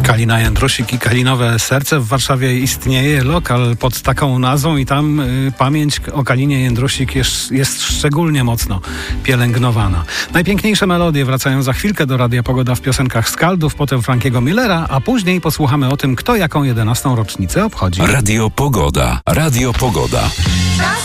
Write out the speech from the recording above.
Kalina Jędrusik i Kalinowe Serce. W Warszawie istnieje lokal pod taką nazwą i tam pamięć o Kalinie Jędrusik jest szczególnie mocno pielęgnowana. Najpiękniejsze melodie wracają za chwilkę do Radia Pogoda w piosenkach Skaldów, potem Frankiego Millera, a później posłuchamy o tym, kto jaką 11. rocznicę obchodzi. Radio Pogoda. Radio Pogoda.